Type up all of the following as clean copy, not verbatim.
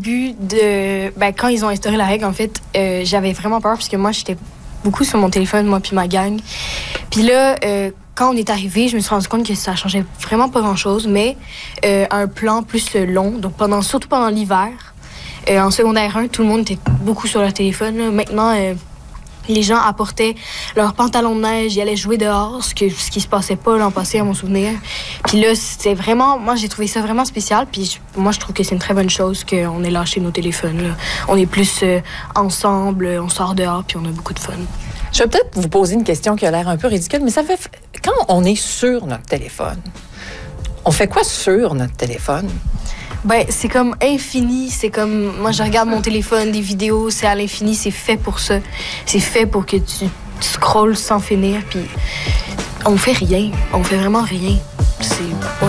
début quand ils ont instauré la règle, en fait, j'avais vraiment peur parce que moi, j'étais beaucoup sur mon téléphone, moi puis ma gang. Puis là, quand on est arrivé, je me suis rendu compte que ça changeait vraiment pas grand-chose, mais un plan plus long, donc surtout pendant l'hiver. En secondaire 1, tout le monde était beaucoup sur leur téléphone. Là. Maintenant, les gens apportaient leurs pantalons de neige, ils allaient jouer dehors, ce qui se passait pas l'an passé, à mon souvenir. Puis là, c'était vraiment... Moi, j'ai trouvé ça vraiment spécial. Puis moi, je trouve que c'est une très bonne chose qu'on ait lâché nos téléphones. Là. On est plus ensemble, on sort dehors, puis on a beaucoup de fun. Je vais peut-être vous poser une question qui a l'air un peu ridicule, mais ça fait... Quand on est sur notre téléphone, on fait quoi sur notre téléphone? Ben, c'est comme infini. C'est comme... Moi, je regarde mon téléphone, des vidéos, c'est à l'infini. C'est fait pour ça. C'est fait pour que tu scrolles sans finir. Puis on fait rien. On fait vraiment rien. C'est... Ouais.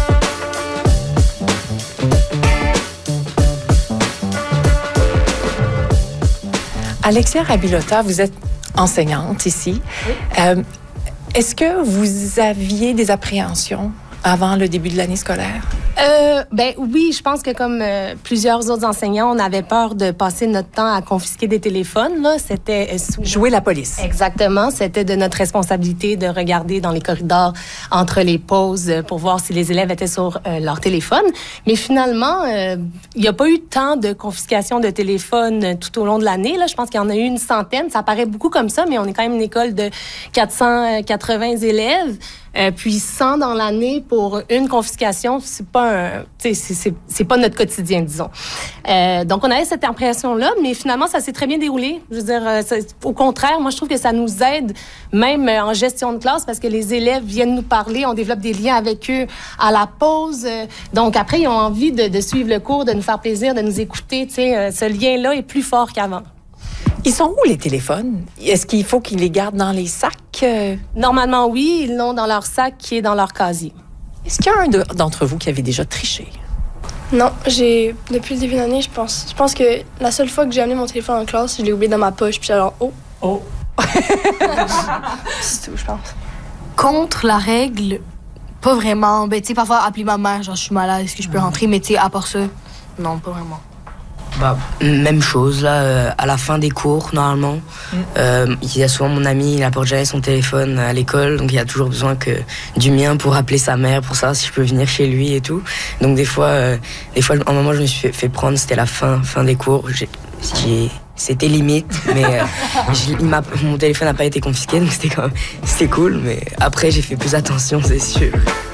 Alexia Rabilotta, vous êtes enseignante ici. Oui. Est-ce que vous aviez des appréhensions avant le début de l'année scolaire? Oui, je pense que comme plusieurs autres enseignants, on avait peur de passer notre temps à confisquer des téléphones. Là, c'était jouer la police. Exactement, c'était de notre responsabilité de regarder dans les corridors entre les pauses pour voir si les élèves étaient sur leur téléphone. Mais finalement, il n'y a pas eu tant de confiscation de téléphones tout au long de l'année. Là, je pense qu'il y en a eu une centaine. Ça paraît beaucoup comme ça, mais on est quand même une école de 480 élèves. Puis 100 dans l'année pour une confiscation, c'est pas notre quotidien, disons. Donc, on avait cette impression-là, mais finalement, ça s'est très bien déroulé. Je veux dire, au contraire, moi, je trouve que ça nous aide, même en gestion de classe, parce que les élèves viennent nous parler, on développe des liens avec eux à la pause. Donc, après, ils ont envie de suivre le cours, de nous faire plaisir, de nous écouter. Tu sais, ce lien-là est plus fort qu'avant. Ils sont où, les téléphones? Est-ce qu'il faut qu'ils les gardent dans les sacs? Normalement, oui. Ils l'ont dans leur sac qui est dans leur casier. Est-ce qu'il y a un d'entre vous qui avait déjà triché? Non, depuis le début de l'année, je pense que la seule fois que j'ai amené mon téléphone en classe, je l'ai oublié dans ma poche. Puis alors, oh. C'est tout, je pense. Contre la règle, pas vraiment. Ben, tu sais, parfois, appeler ma mère, genre, je suis malade, est-ce que je peux rentrer? Mais, tu sais, à part ça, non, pas vraiment. Même chose, là, à la fin des cours, normalement. Il y a souvent mon ami, il apporte jamais son téléphone à l'école, donc il y a toujours besoin du mien pour appeler sa mère, pour savoir si je peux venir chez lui et tout. Donc des fois, un moment, je me suis fait prendre, c'était la fin des cours. C'était limite, mais mon téléphone n'a pas été confisqué, donc c'était cool, mais après, j'ai fait plus attention, c'est sûr.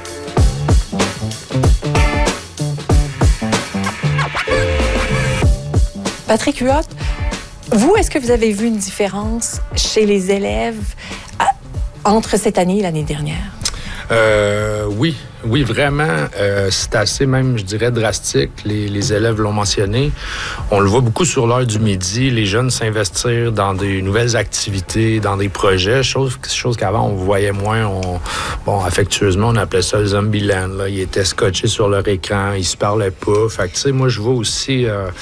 Patrick Huot, vous, est-ce que vous avez vu une différence chez les élèves entre cette année et l'année dernière? Oui, vraiment. C'est assez même, je dirais, drastique. Les élèves l'ont mentionné. On le voit beaucoup sur l'heure du midi, les jeunes s'investir dans des nouvelles activités, dans des projets, chose qu'avant, on voyait moins. Affectueusement, on appelait ça le Zombieland. Là. Ils étaient scotchés sur leur écran, ils se parlaient pas. Fait que, tu sais, moi, je vois aussi...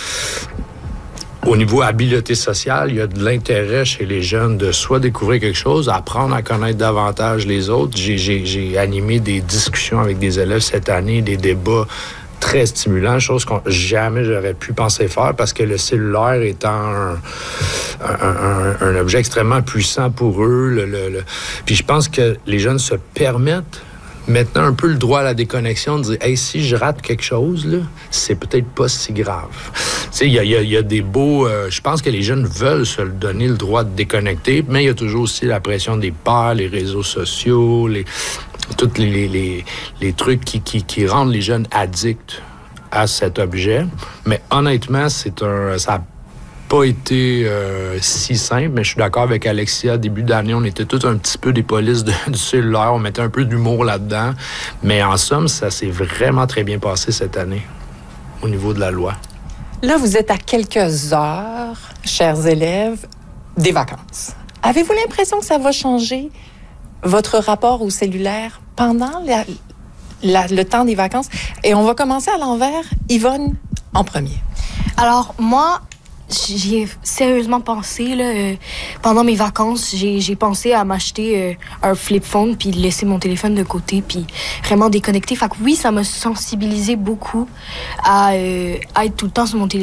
Au niveau habileté sociale, il y a de l'intérêt chez les jeunes de soit découvrir quelque chose, apprendre à connaître davantage les autres. J'ai animé des discussions avec des élèves cette année, des débats très stimulants, chose que jamais j'aurais pu penser faire parce que le cellulaire étant un objet extrêmement puissant pour eux. Puis je pense que les jeunes se permettent maintenant un peu le droit à la déconnexion, de dire « Hey, si je rate quelque chose, là, c'est peut-être pas si grave. » Tu sais, il y a des beaux... je pense que les jeunes veulent se donner le droit de déconnecter, mais il y a toujours aussi la pression des pairs, les réseaux sociaux, tous les trucs qui rendent les jeunes addicts à cet objet. Mais honnêtement, ça n'a pas été si simple, mais je suis d'accord avec Alexia. Début d'année, on était tous un petit peu des polices du cellulaire. On mettait un peu d'humour là-dedans. Mais en somme, ça s'est vraiment très bien passé cette année au niveau de la loi. Là, vous êtes à quelques heures, chers élèves, des vacances. Avez-vous l'impression que ça va changer votre rapport au cellulaire pendant le temps des vacances? Et on va commencer à l'envers. Yvonne, en premier. Alors, moi... J'y ai sérieusement pensé, là, pendant mes vacances, j'ai pensé à m'acheter un flip phone puis laisser mon téléphone de côté puis vraiment déconnecter. Fait que oui, ça m'a sensibilisé beaucoup à être tout le temps sur mon téléphone.